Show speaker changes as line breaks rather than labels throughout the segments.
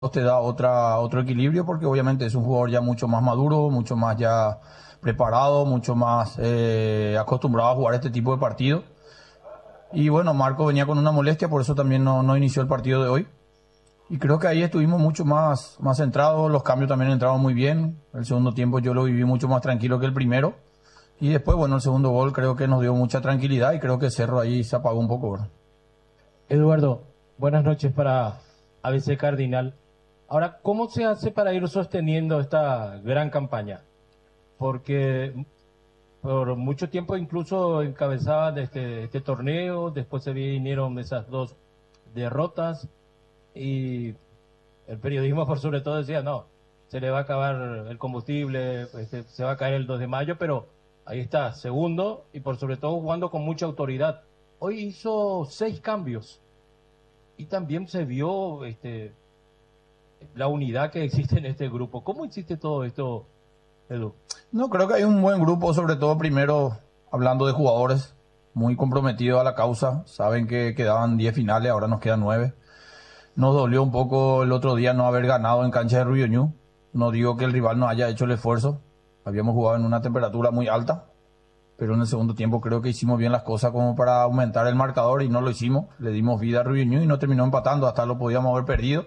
te da otro equilibrio porque obviamente es un jugador ya mucho más maduro, mucho más ya preparado, mucho más acostumbrado a jugar este tipo de partido. Y bueno, Marco venía con una molestia, por eso también no inició el partido de hoy. Y creo que ahí estuvimos mucho más centrados, los cambios también entraron muy bien. El segundo tiempo yo lo viví mucho más tranquilo que el primero. Y después, bueno, el segundo gol creo que nos dio mucha tranquilidad y creo que Cerro ahí se apagó un poco, ¿verdad?
Eduardo, buenas noches para ABC Cardinal. Ahora, ¿cómo se hace para ir sosteniendo esta gran campaña? Porque por mucho tiempo incluso encabezaban este torneo, después se vinieron esas dos derrotas y el periodismo por sobre todo decía, no, se le va a acabar el combustible, se va a caer el 2 de mayo, pero ahí está, segundo y por sobre todo jugando con mucha autoridad. Hoy hizo 6 cambios y también se vio la unidad que existe en este grupo. ¿Cómo existe todo esto, Edu?
No, creo que hay un buen grupo, sobre todo primero hablando de jugadores muy comprometidos a la causa. Saben que quedaban 10 finales, ahora nos quedan 9. Nos dolió un poco el otro día no haber ganado en cancha de Ruyoñú. No digo que el rival no haya hecho el esfuerzo. Habíamos jugado en una temperatura muy alta, pero en el segundo tiempo creo que hicimos bien las cosas como para aumentar el marcador y no lo hicimos. Le dimos vida a Ruyoñú y no terminó empatando, hasta lo podíamos haber perdido.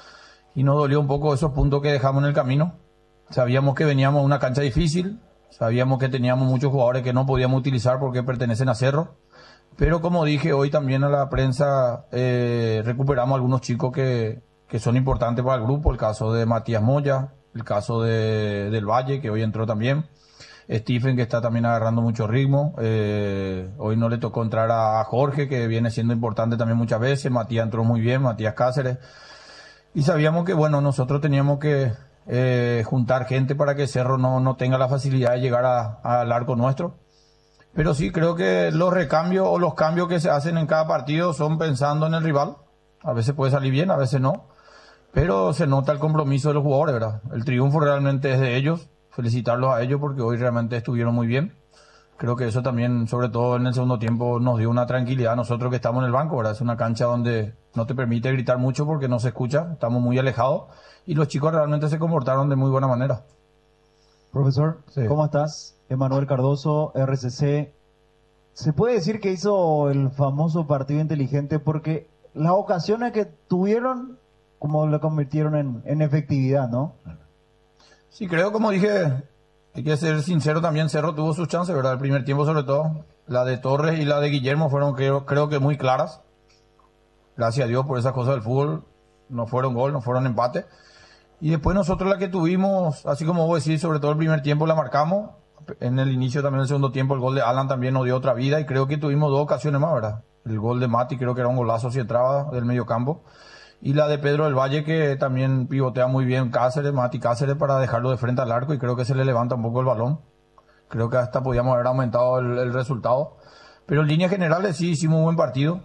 Y nos dolió un poco esos puntos que dejamos en el camino. Sabíamos que veníamos a una cancha difícil, sabíamos que teníamos muchos jugadores que no podíamos utilizar porque pertenecen a Cerro. Pero como dije hoy también a la prensa, recuperamos algunos chicos que son importantes para el grupo. El caso de Matías Moya, el caso del Valle, que hoy entró también. Stephen, que está también agarrando mucho ritmo. Hoy no le tocó entrar a Jorge, que viene siendo importante también muchas veces. Matías entró muy bien, Matías Cáceres. Y sabíamos que, bueno, nosotros teníamos que juntar gente para que Cerro no tenga la facilidad de llegar al arco nuestro. Pero sí, creo que los recambios o los cambios que se hacen en cada partido son pensando en el rival. A veces puede salir bien, a veces no. Pero se nota el compromiso de los jugadores, ¿verdad? El triunfo realmente es de ellos. Felicitarlos a ellos porque hoy realmente estuvieron muy bien. Creo que eso también, sobre todo en el segundo tiempo, nos dio una tranquilidad a nosotros que estamos en el banco, ¿verdad? Es una cancha donde no te permite gritar mucho porque no se escucha, estamos muy alejados y los chicos realmente se comportaron de muy buena manera.
Profesor,
Sí.
¿cómo estás? Emanuel Cardoso, RCC. ¿Se puede decir que hizo el famoso partido inteligente porque las ocasiones que tuvieron, como lo convirtieron en efectividad, ¿no?
Sí, creo, como dije, hay que ser sincero también, Cerro tuvo sus chances, ¿verdad? El primer tiempo sobre todo, la de Torres y la de Guillermo fueron creo que muy claras. Gracias a Dios por esas cosas del fútbol, no fueron gol, no fueron empate. Y después nosotros la que tuvimos, así como vos decís, sobre todo el primer tiempo la marcamos. En el inicio también el segundo tiempo el gol de Alan también nos dio otra vida y creo que tuvimos 2 ocasiones más, ¿verdad? El gol de Mati creo que era un golazo si entraba del medio campo. Y la de Pedro del Valle que también pivotea muy bien Cáceres, Mati Cáceres para dejarlo de frente al arco y creo que se le levanta un poco el balón. Creo que hasta podíamos haber aumentado el resultado. Pero en líneas generales sí hicimos un buen partido.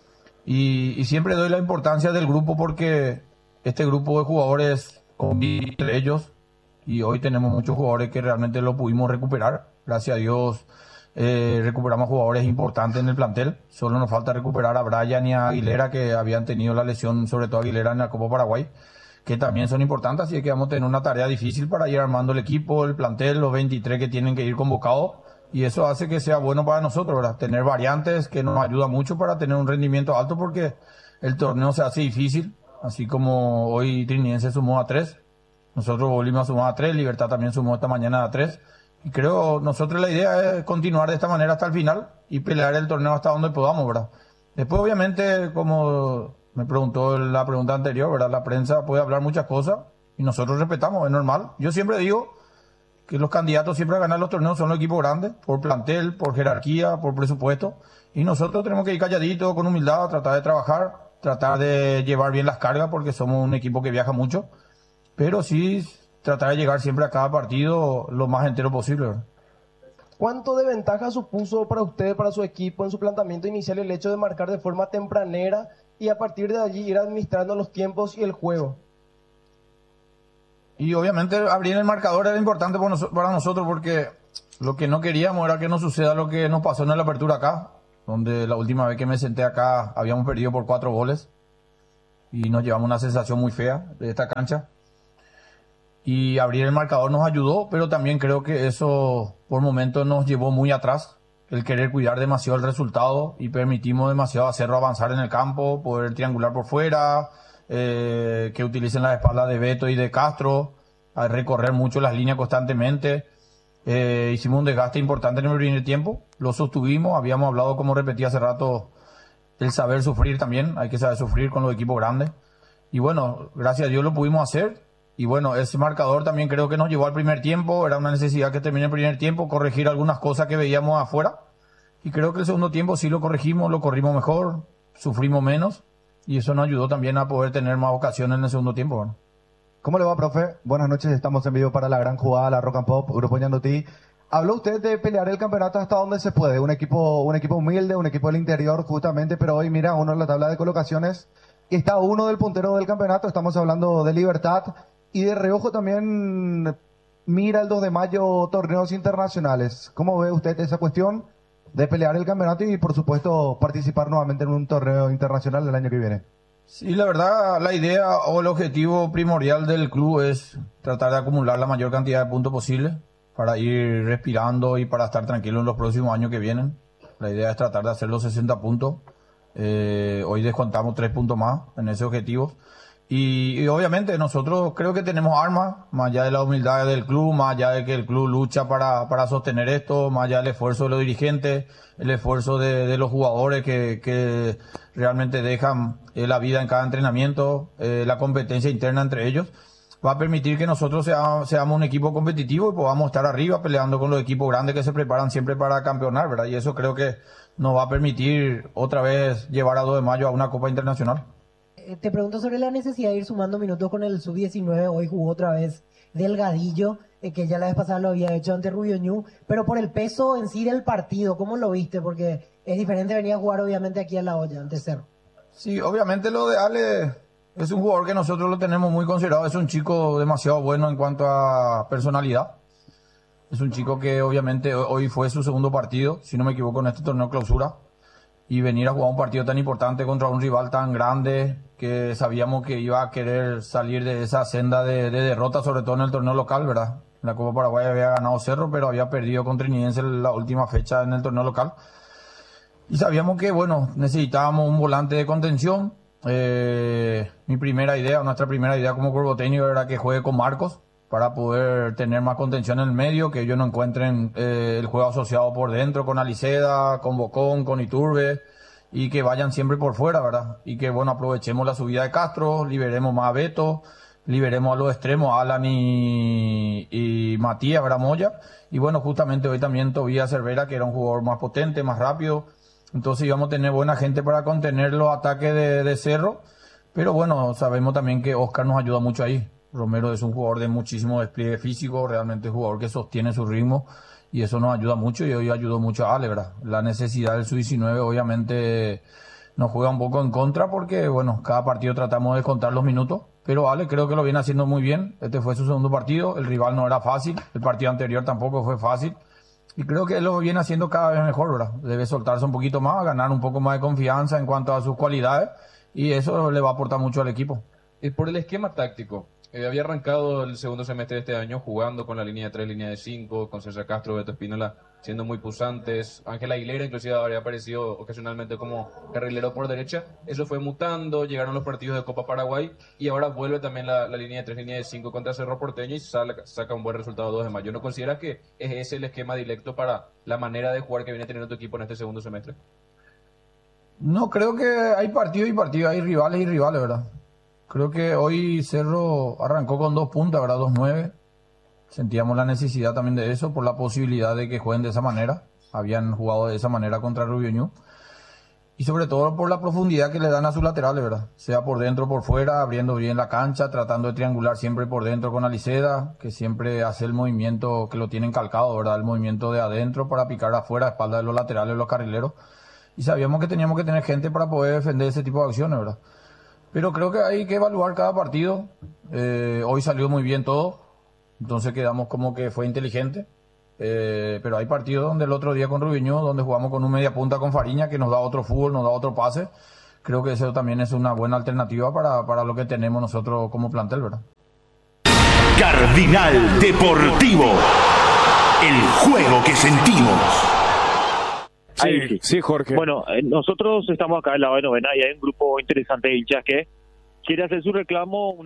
Y siempre doy la importancia del grupo porque este grupo de jugadores convive entre ellos y hoy tenemos muchos jugadores que realmente lo pudimos recuperar. Gracias a Dios recuperamos jugadores importantes en el plantel. Solo nos falta recuperar a Brian y a Aguilera que habían tenido la lesión, sobre todo Aguilera en la Copa Paraguay, que también son importantes, así que vamos a tener una tarea difícil para ir armando el equipo, el plantel, los 23 que tienen que ir convocados. Y eso hace que sea bueno para nosotros, ¿verdad? Tener variantes que nos ayuda mucho para tener un rendimiento alto porque el torneo se hace difícil. Así como hoy Trinidense sumó a 3, nosotros volvimos a sumar a 3, Libertad también sumó esta mañana a 3. Y creo, nosotros la idea es continuar de esta manera hasta el final y pelear el torneo hasta donde podamos, ¿verdad? Después, obviamente, como me preguntó en la pregunta anterior, ¿verdad? La prensa puede hablar muchas cosas y nosotros respetamos, es normal. Yo siempre digo que los candidatos siempre a ganar los torneos son los equipos grandes, por plantel, por jerarquía, por presupuesto. Y nosotros tenemos que ir calladitos, con humildad, tratar de trabajar, tratar de llevar bien las cargas, porque somos un equipo que viaja mucho. Pero sí tratar de llegar siempre a cada partido lo más entero posible, ¿verdad?
¿Cuánto de ventaja supuso para usted, para su equipo, en su planteamiento inicial el hecho de marcar de forma tempranera y a partir de allí ir administrando los tiempos y el juego?
Y obviamente abrir el marcador era importante para nosotros porque lo que no queríamos era que nos suceda lo que nos pasó en la apertura acá, donde la última vez que me senté acá habíamos perdido por 4 goles. y nos llevamos una sensación muy fea de esta cancha. Y abrir el marcador nos ayudó, pero también creo que eso por momentos nos llevó muy atrás. El querer cuidar demasiado el resultado y permitimos demasiado a Cerro avanzar en el campo, poder triangular por fuera, que utilicen las espaldas de Beto y de Castro, a recorrer mucho las líneas constantemente. Hicimos un desgaste importante en el primer tiempo, lo sostuvimos, habíamos hablado, como repetí hace rato, el saber sufrir también, hay que saber sufrir con los equipos grandes. Y bueno, gracias a Dios lo pudimos hacer. Y bueno, ese marcador también creo que nos llevó al primer tiempo, era una necesidad que termine el primer tiempo, corregir algunas cosas que veíamos afuera. Y creo que el segundo tiempo sí lo corregimos, lo corrimos mejor, sufrimos menos. Y eso nos ayudó también a poder tener más ocasiones en el segundo tiempo. Bueno.
¿Cómo le va, profe? Buenas noches, estamos en vivo para la gran jugada, la Rock and Pop, Grupo Ñandutí. Habló usted de pelear el campeonato hasta donde se puede, un equipo humilde, un equipo del interior justamente, pero hoy mira uno en la tabla de colocaciones y está uno del puntero del campeonato, estamos hablando de Libertad, y de reojo también mira el 2 de mayo torneos internacionales. ¿Cómo ve usted esa cuestión de pelear el campeonato y por supuesto participar nuevamente en un torneo internacional el año que viene?
Sí, la verdad, la idea o el objetivo primordial del club es tratar de acumular la mayor cantidad de puntos posible para ir respirando y para estar tranquilo en los próximos años que vienen. La idea es tratar de hacer los 60 puntos. Hoy descontamos 3 puntos más en ese objetivo. Y obviamente nosotros creo que tenemos armas, más allá de la humildad del club, más allá de que el club lucha para sostener esto, más allá del esfuerzo de los dirigentes, el esfuerzo de los jugadores que realmente dejan la vida en cada entrenamiento, la competencia interna entre ellos, va a permitir que nosotros seamos un equipo competitivo y podamos estar arriba peleando con los equipos grandes que se preparan siempre para campeonar, ¿verdad? Y eso creo que nos va a permitir otra vez llevar a 2 de mayo a una Copa Internacional.
Te pregunto sobre la necesidad de ir sumando minutos con el sub-19. Hoy jugó otra vez Delgadillo, que ya la vez pasada lo había hecho ante Rubio Ñu, pero por el peso en sí del partido, ¿cómo lo viste? Porque es diferente venir a jugar obviamente aquí a La Olla, ante Cerro.
Sí, obviamente lo de Ale es un jugador que nosotros lo tenemos muy considerado, es un chico demasiado bueno en cuanto a personalidad. Es un chico que obviamente hoy fue su segundo partido, si no me equivoco, en este torneo clausura. Y venir a jugar un partido tan importante contra un rival tan grande que sabíamos que iba a querer salir de esa senda de derrota, sobre todo en el torneo local, ¿verdad? En la Copa Paraguay había ganado Cerro, pero había perdido con Trinidense la última fecha en el torneo local. Y sabíamos que, bueno, necesitábamos un volante de contención. Nuestra primera idea como cuerpo técnico era que juegue con Marcos para poder tener más contención en el medio, que ellos no encuentren el juego asociado por dentro con Aliceda, con Bocón, con Iturbe, y que vayan siempre por fuera, ¿verdad? Y que, bueno, aprovechemos la subida de Castro, liberemos más a Beto, liberemos a los extremos, Alan y Matías, ¿verdad? Moya. Y bueno, justamente hoy también Tobías Cervera, que era un jugador más potente, más rápido. Entonces íbamos a tener buena gente para contener los ataques de Cerro. Pero bueno, sabemos también que Oscar nos ayuda mucho ahí. Romero es un jugador de muchísimo despliegue físico, realmente es un jugador que sostiene su ritmo y eso nos ayuda mucho y hoy ayudó mucho a Ale, ¿verdad? La necesidad del sub-19 obviamente nos juega un poco en contra porque, bueno, cada partido tratamos de contar los minutos, pero Ale creo que lo viene haciendo muy bien. Este fue su segundo partido, el rival no era fácil, el partido anterior tampoco fue fácil y creo que él lo viene haciendo cada vez mejor, ¿verdad? Debe soltarse un poquito más, ganar un poco más de confianza en cuanto a sus cualidades y eso le va a aportar mucho al equipo.
Por el esquema táctico, había arrancado el segundo semestre de este año jugando con la línea de 3, línea de 5, con César Castro, Beto Espínola, siendo muy pusantes. Ángel Aguilera inclusive habría aparecido ocasionalmente como carrilero por derecha. Eso fue mutando, llegaron los partidos de Copa Paraguay y ahora vuelve también la línea de 3, línea de 5 contra Cerro Porteño y saca un buen resultado 2 de mayo. ¿No consideras que es ese el esquema directo para la manera de jugar que viene teniendo tu equipo en este segundo semestre?
No, creo que hay partido y partido, hay rivales y rivales, ¿verdad? Creo que hoy Cerro arrancó con 2 puntas, ¿verdad? 2-9. Sentíamos la necesidad también de eso por la posibilidad de que jueguen de esa manera. Habían jugado de esa manera contra Rubio Ñu. Y sobre todo por la profundidad que le dan a sus laterales, ¿verdad? Sea por dentro o por fuera, abriendo bien la cancha, tratando de triangular siempre por dentro con Aliceda, que siempre hace el movimiento que lo tienen calcado, ¿verdad? El movimiento de adentro para picar afuera, a espalda de los laterales, los carrileros. Y sabíamos que teníamos que tener gente para poder defender ese tipo de acciones, ¿verdad? Pero creo que hay que evaluar cada partido. Hoy salió muy bien todo, entonces quedamos como que fue inteligente. Pero hay partidos donde el otro día con Rubiño, donde jugamos con un media punta con Fariña, que nos da otro fútbol, nos da otro pase, creo que eso también es una buena alternativa para lo que tenemos nosotros como plantel, ¿verdad?
Cardinal Deportivo, el juego que sentimos.
Sí, Jorge. Bueno, nosotros estamos acá al lado de Novena y hay un grupo interesante de hinchas que quiere hacer su reclamo.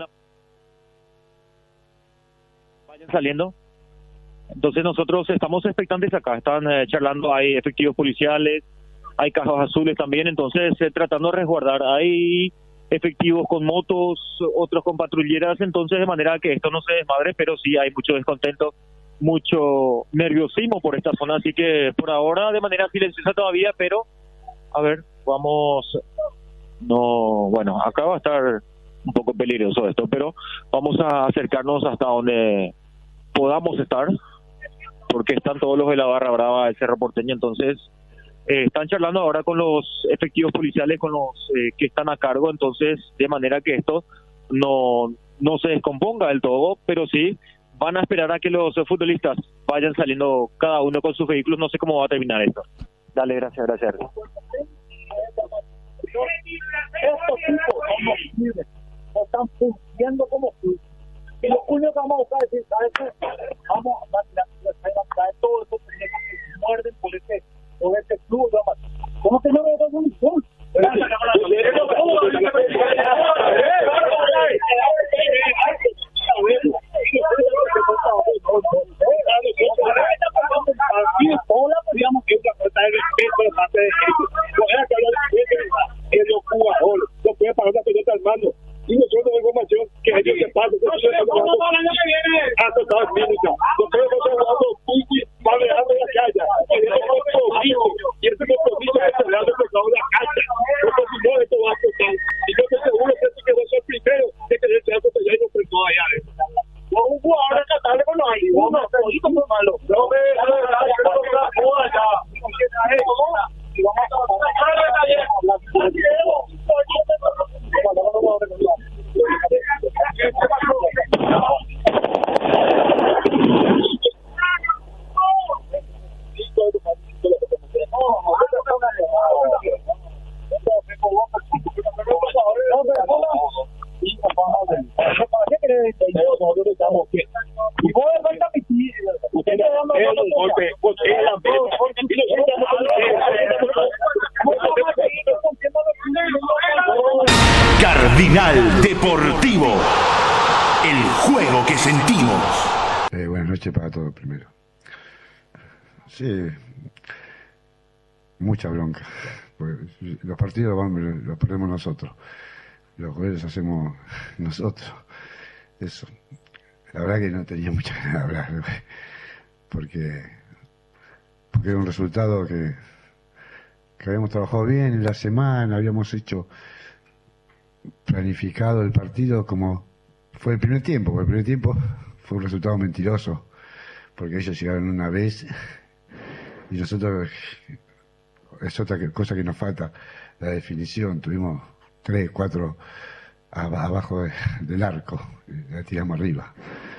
Vayan saliendo. Entonces nosotros estamos expectantes acá. Están charlando, hay efectivos policiales, hay cajas azules también. Entonces tratando de resguardar. Hay efectivos con motos, otros con patrulleras. Entonces de manera que esto no se desmadre, pero sí hay mucho descontento, mucho nerviosismo por esta zona, así que por ahora de manera silenciosa todavía, pero a ver, bueno, acá va a estar un poco peligroso esto, pero vamos a acercarnos hasta donde podamos estar, porque están todos los de la Barra Brava del Cerro Porteño, entonces están charlando ahora con los efectivos policiales, con los que están a cargo, entonces de manera que esto no se descomponga del todo, pero sí van a esperar a que los futbolistas vayan saliendo cada uno con sus vehículos. No sé cómo va a terminar esto. Dale, gracias. Estos tipos no están fungiendo como club. Y lo único que vamos a buscar es decir, ¿sabes qué? Vamos a traer todo eso que muerden por este club. ¿Cómo que no me da un club?
Cardinal Deportivo, el juego que sentimos.
Buenas noches para todos primero. Sí, mucha bronca. Pues los partidos los perdemos nosotros, los goles hacemos nosotros. Eso. La verdad que no tenía mucha ganas de hablar, porque era un resultado que habíamos trabajado bien en la semana, habíamos planificado el partido como fue el primer tiempo, porque el primer tiempo fue un resultado mentiroso, porque ellos llegaron una vez y nosotros, es otra cosa que nos falta, la definición, tuvimos 3, 4 abajo del arco, la tiramos arriba.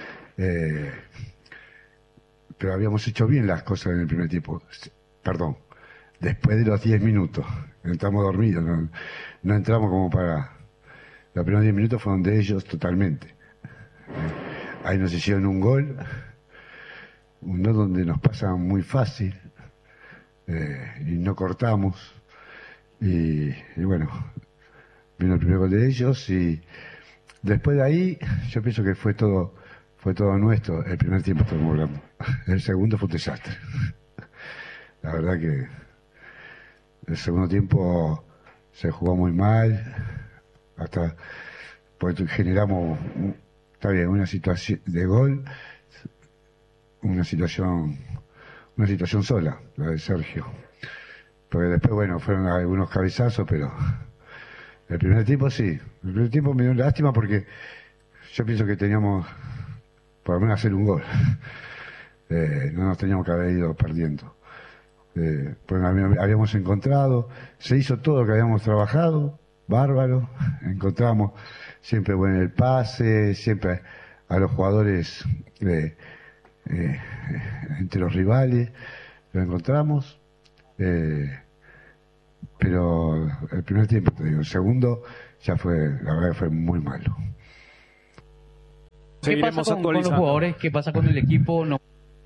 Pero habíamos hecho bien las cosas en el primer tiempo, después de los 10 minutos, entramos dormidos, no entramos como para... Los primeros 10 minutos fueron de ellos totalmente. Ahí nos hicieron un gol donde nos pasa muy fácil, y no cortamos, y bueno, vino el primer gol de ellos, y después de ahí yo pienso que fue todo nuestro. El primer tiempo estamos hablando, el segundo fue un desastre. La verdad que el segundo tiempo se jugó muy mal, hasta porque generamos, está bien, una situación de gol, una situación sola, la de Sergio, porque después, bueno, fueron algunos cabezazos, pero el primer tiempo sí, el primer tiempo me dio lástima porque yo pienso que teníamos por lo menos hacer un gol, no nos teníamos que haber ido perdiendo, porque habíamos encontrado, se hizo todo lo que habíamos trabajado, bárbaro, encontramos siempre bueno el pase, siempre a los jugadores entre los rivales, lo encontramos, pero el primer tiempo, te digo, el segundo ya fue, la verdad que fue muy malo.
¿Qué pasa con los jugadores? ¿Qué pasa con el equipo? No.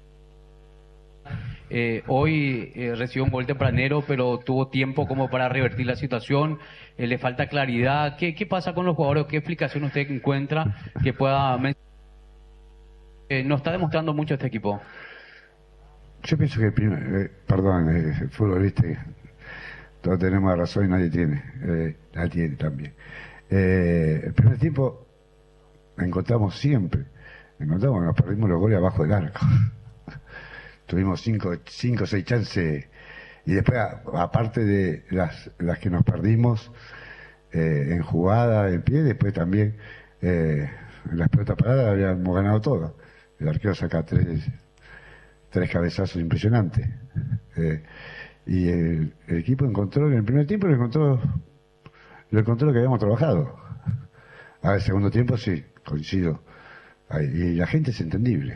Hoy recibió un gol tempranero, pero tuvo tiempo como para revertir la situación. Le falta claridad. ¿Qué pasa con los jugadores? ¿Qué explicación usted encuentra que pueda mencionar? No está demostrando mucho este equipo.
Yo pienso que, el fútbol, viste, todos tenemos razón y nadie tiene también. El primer tiempo nos perdimos los goles abajo del arco. Tuvimos 5 o 6 chances y después, aparte de las que nos perdimos en jugada, en pie, después también en las pelotas paradas habíamos ganado todas. El arquero saca 3 cabezazos impresionantes. Y el equipo encontró en el primer tiempo lo encontró lo que habíamos trabajado. El segundo tiempo sí, coincido. Y la gente es entendible.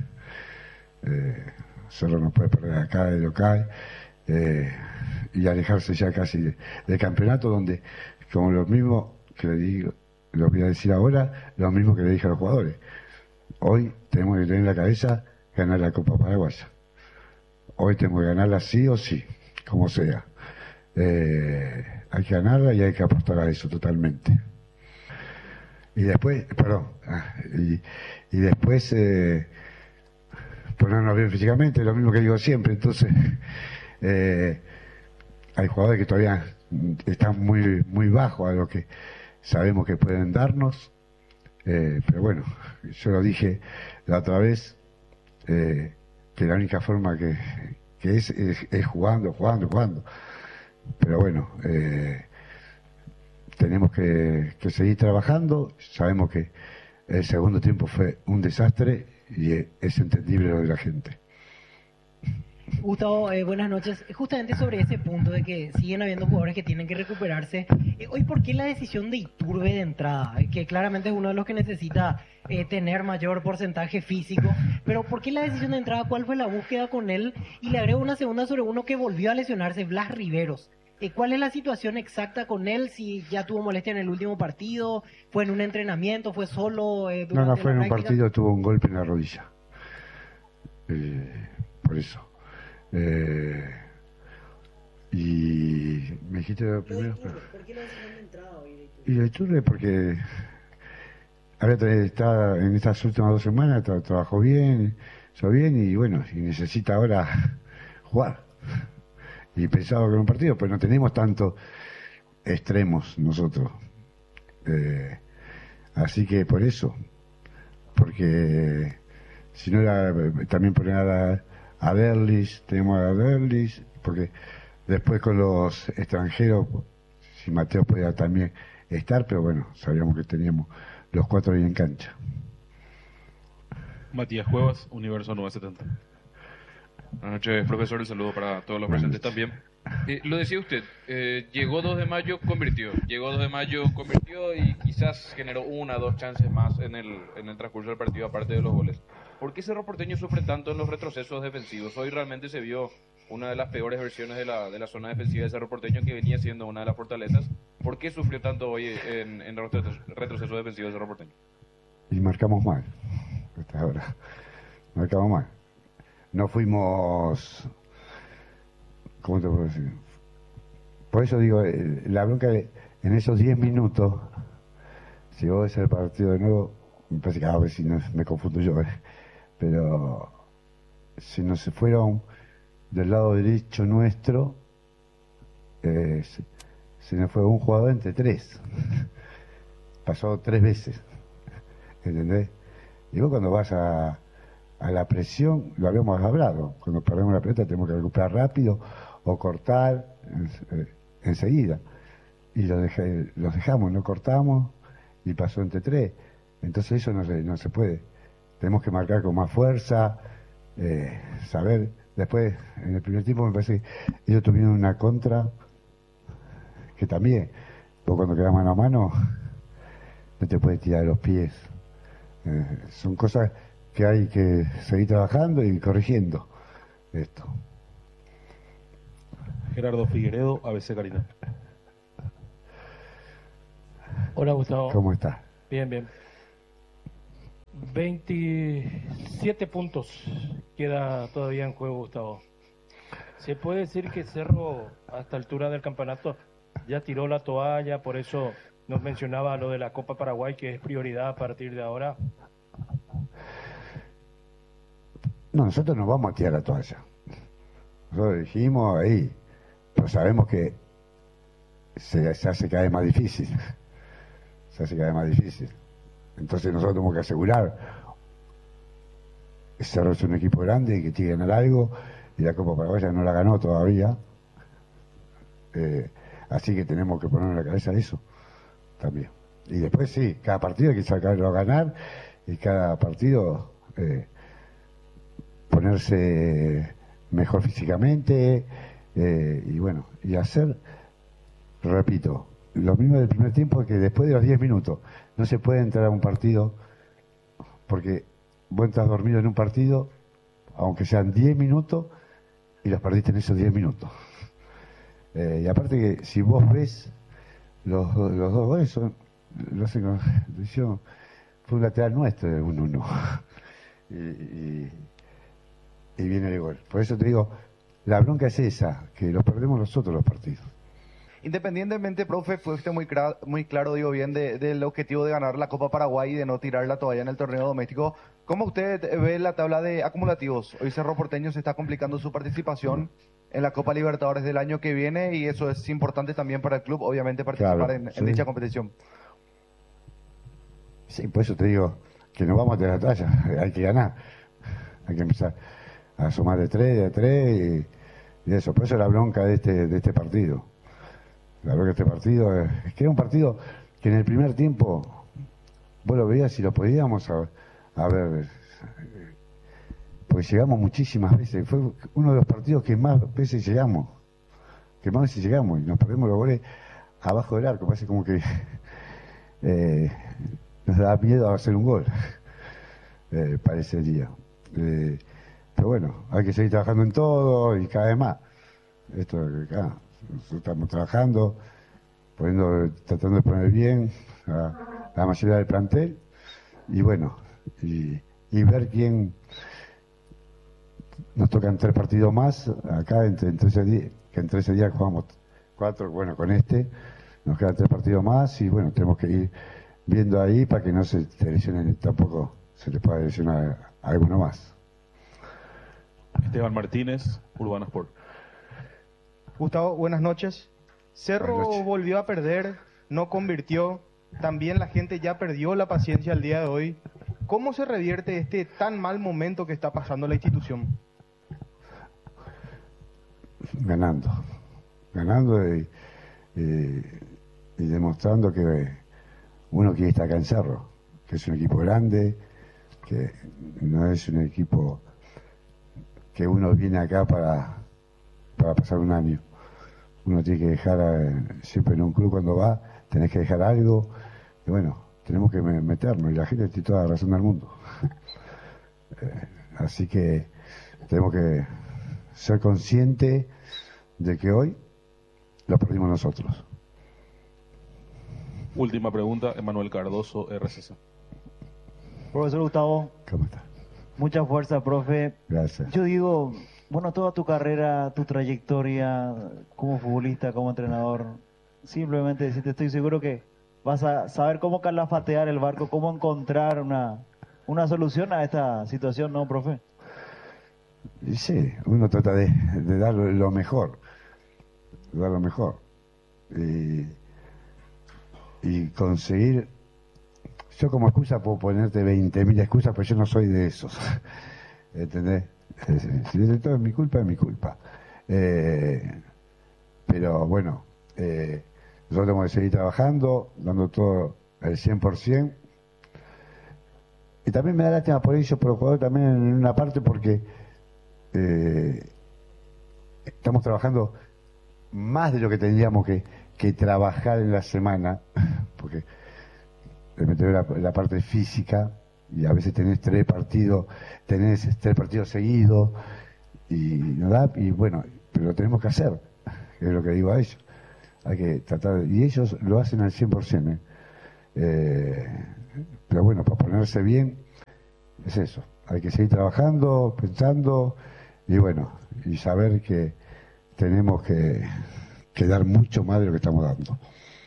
Solo no puede perder acá de local y alejarse ya casi del campeonato, donde, como lo mismo que le digo, lo voy a decir ahora, lo mismo que le dije a los jugadores. Hoy tenemos que tener en la cabeza ganar la Copa Paraguaya. Hoy tenemos que ganarla sí o sí, como sea. Hay que ganarla y hay que apostar a eso totalmente. Y después, y después ponernos bien físicamente, lo mismo que digo siempre. Entonces, hay jugadores que todavía están muy, muy bajos a lo que sabemos que pueden darnos. Pero bueno, yo lo dije la otra vez, que la única forma que es jugando. Pero bueno, tenemos que seguir trabajando. Sabemos que el segundo tiempo fue un desastre y es entendible lo de la gente.
Gustavo, buenas noches. Justamente sobre ese punto de que siguen habiendo jugadores que tienen que recuperarse, hoy, ¿por qué la decisión de Iturbe de entrada? Que claramente es uno de los que necesita tener mayor porcentaje físico, pero ¿por qué la decisión de entrada? ¿Cuál fue la búsqueda con él? Y le agrego una segunda sobre uno que volvió a lesionarse, Blas Riveros. ¿Cuál es la situación exacta con él? Si ya tuvo molestia en el último partido, fue en un entrenamiento, fue solo
No fue en un partido, tuvo un golpe en la rodilla. Por eso. Y me dijiste lo primero.
¿Por qué la decisión de entrada hoy?
Y de Iturbe porque está en estas últimas 2 semanas, trabajó bien, hizo bien y bueno, y necesita ahora jugar. Y pensaba que en un partido, pues no tenemos tantos extremos nosotros. Así que por eso, porque si no era también poner a Derlis, tenemos a Derlis, porque después con los extranjeros, si Mateo podía también estar, pero bueno, sabíamos que teníamos los 4 ahí en cancha.
Matías Cuevas, Universo 970. Buenas noches, profesor. El saludo para todos los presentes también. Lo decía usted, llegó 2 de mayo, convirtió. Y quizás generó 1 o 2 chances más en el transcurso del partido, aparte de los goles. ¿Por qué Cerro Porteño sufre tanto en los retrocesos defensivos? Hoy realmente se vio una de las peores versiones de la zona defensiva de Cerro Porteño, que venía siendo una de las fortalezas. ¿Por qué sufrió tanto hoy en los retrocesos defensivos de Cerro Porteño?
Y marcamos mal, hasta ahora. Marcamos mal. No fuimos... ¿Cómo te puedo decir? Por eso digo, la bronca en esos 10 minutos, si vos ves el partido de nuevo, me parece que a ver si no, me confundo yo, pero si no se fueron del lado derecho nuestro, se nos fue un jugador entre 3. Pasó 3 veces, ¿entendés? Y vos cuando vas a la presión, lo habíamos hablado, cuando perdemos la pelota tenemos que recuperar rápido o cortar enseguida. Y los dejamos, no cortamos y pasó entre 3. Entonces eso no se puede. Tenemos que marcar con más fuerza, saber. Después, en el primer tiempo me parece que ellos tuvieron una contra que también, vos cuando quedás mano a mano, no te puedes tirar de los pies. Son cosas que hay que seguir trabajando y corrigiendo esto.
Gerardo Figueredo, ABC Carina.
Hola, Gustavo.
¿Cómo está?
Bien, bien. 27 puntos queda todavía en juego, Gustavo. ¿Se puede decir que Cerro, a esta altura del campeonato, ya tiró la toalla? Por eso nos mencionaba lo de la Copa Paraguay, que es prioridad a partir de ahora.
No, nosotros no vamos a tirar la toalla. Nosotros dijimos ahí, pero sabemos que se hace cada vez más difícil. Se hace cada vez más difícil. Entonces nosotros tenemos que asegurar. Cerro es un equipo grande que tiene que ganar algo, y la Copa Paraguaya no la ganó todavía. Así que tenemos que poner en la cabeza eso también. Y después sí, cada partido hay que sacarlo a ganar, y cada partido ponerse mejor físicamente, y bueno, y hacer, repito, lo mismo del primer tiempo, que después de los 10 minutos no se puede entrar a un partido, porque vos estás dormido en un partido, aunque sean 10 minutos, y los perdiste en esos 10 minutos. Y aparte que si vos ves los dos goles, lo hacen con, fue un lateral nuestro de 1-1. y viene el gol. Por eso te digo, la bronca es esa, que los perdemos nosotros los partidos.
Independientemente, profe, fue usted muy claro, digo bien, del objetivo de ganar la Copa Paraguay y de no tirar la toalla en el torneo doméstico. ¿Cómo usted ve la tabla de acumulativos? Hoy Cerro Porteño se está complicando su participación en la Copa Libertadores del año que viene, y eso es importante también para el club, obviamente, participar
Claro,
en dicha competición.
Sí, por eso te digo que no vamos a tirar la toalla, hay que ganar. Hay que empezar a sumar de 3, y eso. Por eso la bronca de este partido. La bronca de este partido es que era un partido que en el primer tiempo vos lo veías y lo podíamos a ver, porque llegamos muchísimas veces. Fue uno de los partidos que más veces llegamos, y nos perdemos los goles abajo del arco. Parece como que nos da miedo a hacer un gol, parecería. Pero bueno, hay que seguir trabajando en todo, y cada vez más. Esto acá, nosotros estamos trabajando, tratando de poner bien a la mayoría del plantel, y bueno, y ver quién nos tocan 3 partidos más acá en 13 días, que en 13 días jugamos 4. Bueno, con este nos quedan 3 partidos más, y bueno, tenemos que ir viendo ahí para que no se lesionen, tampoco se les pueda lesionar a alguno más.
Esteban Martínez, Urbano Sport.
Gustavo, buenas noches. Cerro
Buenas noches.
volvió a perder, no convirtió. También la gente ya perdió la paciencia el día de hoy. ¿Cómo se revierte este tan mal momento que está pasando la institución?
Ganando y demostrando que uno quiere estar acá en Cerro, que es un equipo grande, que no es un equipo que uno viene acá para pasar un año. Uno tiene que dejar, siempre en un club cuando va, tenés que dejar algo, y bueno, tenemos que meternos, y la gente tiene toda la razón del mundo. Así que tenemos que ser conscientes de que hoy lo perdimos nosotros.
Última pregunta, Emanuel Cardoso, RCC.
Profesor Gustavo.
¿Cómo está?
Mucha fuerza, profe.
Gracias.
Yo digo, bueno, toda tu carrera, tu trayectoria como futbolista, como entrenador, simplemente decirte, estoy seguro que vas a saber cómo calafatear el barco, cómo encontrar una solución a esta situación, ¿no, profe?
Y sí, uno trata de dar lo mejor. Y conseguir. Yo como excusa puedo ponerte 20.000 excusas, pero yo no soy de esos. ¿Entendés? Si viene todo es mi culpa, es mi culpa. Pero bueno, nosotros tenemos que seguir trabajando, dando todo el 100%. Y también me da lástima por ellos, por los jugadores también en una parte, porque estamos trabajando más de lo que tendríamos que trabajar en la semana, porque de meter la parte física, y a veces tenés 3 partidos seguidos, y no da, y bueno, pero lo tenemos que hacer. es lo que digo a ellos. Hay que tratar, y ellos lo hacen al 100%, pero bueno, para ponerse bien, es eso. Hay que seguir trabajando, pensando, y bueno, y saber que tenemos que dar mucho más de lo que estamos dando.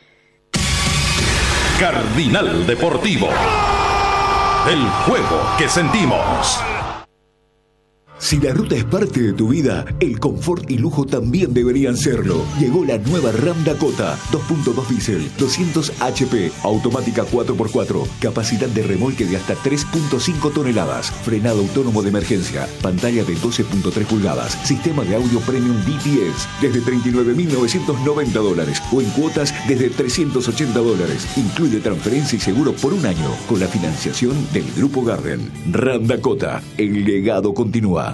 Cardinal Deportivo. El juego que sentimos.
Si la ruta es parte de tu vida, el confort y lujo también deberían serlo. Llegó la nueva Ram Dakota, 2.2 diésel, 200 HP, automática 4x4, capacidad de remolque de hasta 3.5 toneladas, frenado autónomo de emergencia, pantalla de 12.3 pulgadas, sistema de audio premium DTS, desde $39.990 o en cuotas desde $380. Incluye transferencia y seguro por un año con la financiación del Grupo Garden. Ram Dakota, el legado continúa.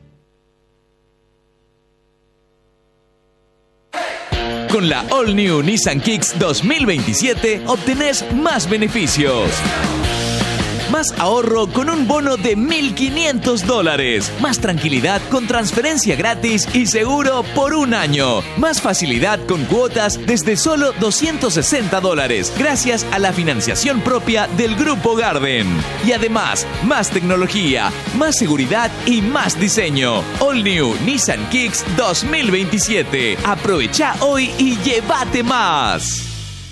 Con la All New Nissan Kicks 2027 obtenés más beneficios. Más ahorro con un bono de $1.500. Más tranquilidad con transferencia gratis y seguro por un año. Más facilidad con cuotas desde solo $260 gracias a la financiación propia del Grupo Garden. Y además, más tecnología, más seguridad y más diseño. All New Nissan Kicks 2027. Aprovecha hoy y llévate más.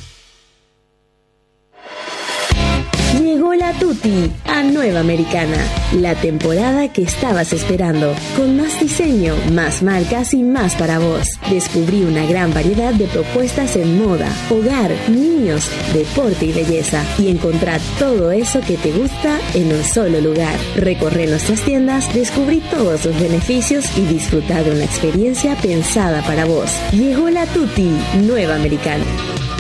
Llegó la Tutti a Nueva Americana, la temporada que estabas esperando, con más diseño, más marcas y más para vos. Descubrí una gran variedad de propuestas en moda, hogar, niños, deporte y belleza, y encontrá todo eso que te gusta en un solo lugar. Recorre nuestras tiendas, descubrí todos sus beneficios y disfruta de una experiencia pensada para vos. Llegó la Tutti Nueva Americana.